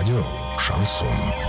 Радио «Шансон».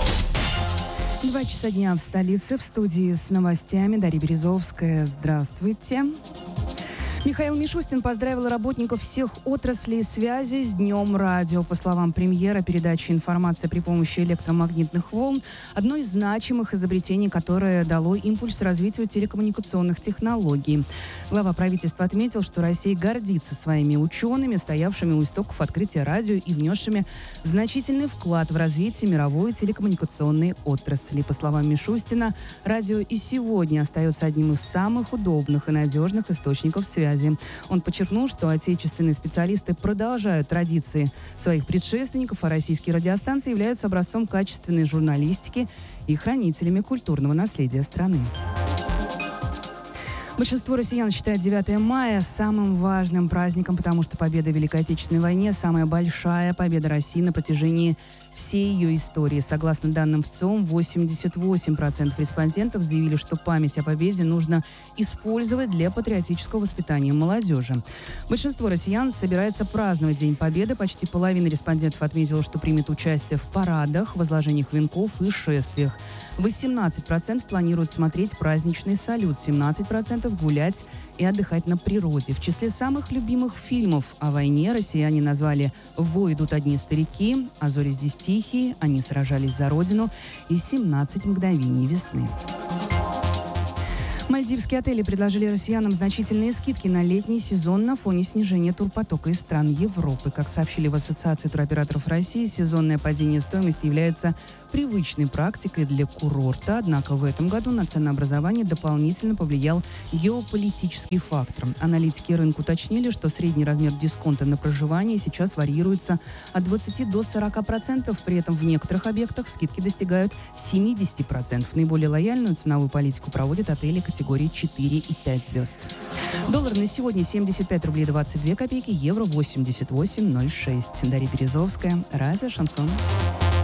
2 часа дня в столице. В студии с новостями Дарья Березовская. Здравствуйте. Михаил Мишустин поздравил работников всех отраслей связи с Днем радио. По словам премьера, передача информации при помощи электромагнитных волн – одно из значимых изобретений, которое дало импульс развитию телекоммуникационных технологий. Глава правительства отметил, что Россия гордится своими учеными, стоявшими у истоков открытия радио и внесшими значительный вклад в развитие мировой телекоммуникационной отрасли. По словам Мишустина, радио и сегодня остается одним из самых удобных и надежных источников связи. Он подчеркнул, что отечественные специалисты продолжают традиции своих предшественников, а российские радиостанции являются образцом качественной журналистики и хранителями культурного наследия страны. Большинство россиян считает 9 мая самым важным праздником, потому что победа в Великой Отечественной войне – самая большая победа России на протяжении всей ее истории. Согласно данным ВЦИОМ, 88% респондентов заявили, что память о победе нужно использовать для патриотического воспитания молодежи. Большинство россиян собирается праздновать День Победы. Почти половина респондентов отметила, что примет участие в парадах, возложениях венков и шествиях. 18% планируют смотреть праздничный салют, 17% гулять и отдыхать на природе. В числе самых любимых фильмов о войне россияне назвали «В бой идут одни старики», «А зори здесь тихие», «Они сражались за Родину» и «17 мгновений весны». Мальдивские отели предложили россиянам значительные скидки на летний сезон на фоне снижения турпотока из стран Европы. Как сообщили в Ассоциации туроператоров России, сезонное падение стоимости является привычной практикой для курорта. Однако в этом году на ценообразование дополнительно повлиял геополитический фактор. Аналитики рынка уточнили, что средний размер дисконта на проживание сейчас варьируется от 20 до 40%. При этом в некоторых объектах скидки достигают 70%. Наиболее лояльную ценовую политику проводят отели категории 4 и 5 звезд. Доллар на сегодня 75 рублей 22 копейки, евро 88,06. Дарья Березовская, радио «Шансон».